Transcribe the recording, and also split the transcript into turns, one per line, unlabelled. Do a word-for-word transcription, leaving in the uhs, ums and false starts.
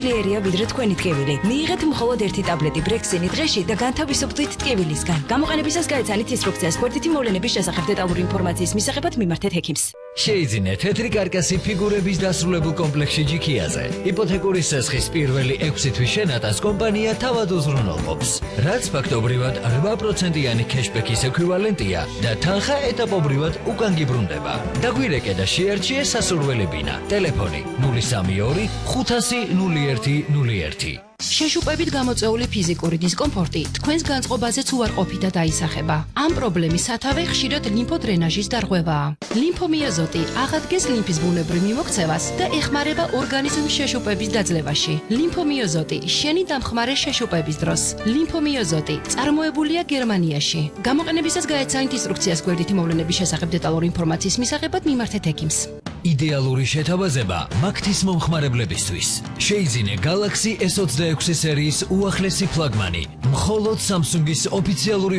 ლიერია ვიდრე თქვენი ტკივილი. მიიღეთ მხოლოდ ერთი ტაბლეტი ბრექსინი დღეში და განთავისუფლდით ტკივილისგან. გამოყენებისას გაეცანით ინსტრუქციას გვერდითი მოვლენების შესახებ დეტალური ინფორმაციის მისაღებად მიმართეთ ექიმს.
შეიძინეთ თეთრი კარკასი ფიგურების დასრულებულ კომპლექსში ჯიქიაზე. იპოთეკური სესხის პირველი ექვსი თვის შენატას კომპანია თავად უზრუნველყოფს, რაც ფაქტობრივად რვა პროცენტიანი ქეშბექის ექვივალენტია და თანხა ეტაპობრივად უკან გიბრუნდება. დაგვირეკე და შეარჩიე სასურველი ბინა. ტელეფონი ნული სამი ორი ხუთასი ნული ერთი ნული ერთი.
შეშუპებით გამოწვეული ფიზიკური დისკომფორტი თქვენს განწყობაზეც უარყოფით და დაისახება. ამ პრობლემის სათავე ხშირად ლიმფოდრენაჟის დარღვევაა. ლიმფომიოზოტი აღადგენს ლიმფის ბუნებრივ მიმოქცევას და ეხმარება ორგანიზმის შეშუპების დაძლევაში. ლიმფომიოზოტი შენი დამხმარე შეშუპების დროს. ლიმფომიოზოტი წარმოებულია გერმანიაში. გამოყენებისას გაეცანით ინსტრუქციას გვერდითი მოვლენების შესახებ დეტალური ინფორმაციის მისაღებად მიმართეთ ექიმს.
იდეალური შეთავაზება მაგთის მომხმარებლებისთვის. შეიძინე Galaxy S ოცდაექვსი სერიის უახლესი ფლაგმანი. მხოლოდ Samsung-ის ოფიციალური